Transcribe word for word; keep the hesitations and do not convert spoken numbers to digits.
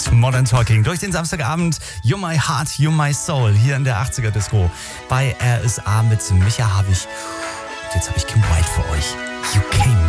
mit Modern Talking durch den Samstagabend. You're my heart, you're my soul. Hier in der achtziger Disco bei R S A mit Micha Habich. Und jetzt habe ich Kim White für euch. You came